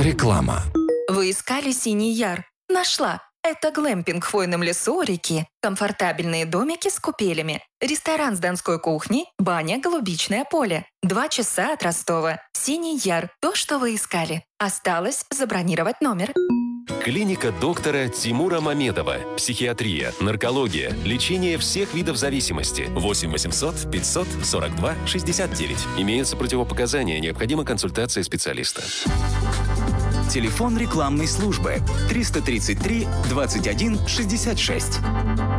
Реклама. Вы искали Синий Яр? Нашла. Это глэмпинг в хвойном лесу у реки, комфортабельные домики с купелями, ресторан с донской кухней, баня, голубичное поле. 2 часа от Ростова. Синий Яр. То, что вы искали. Осталось забронировать номер. Клиника доктора Тимура Мамедова. Психиатрия, наркология, лечение всех видов зависимости. 8 800 542 69. Имеются противопоказания, необходима консультация специалиста. Телефон рекламной службы 333 21 66.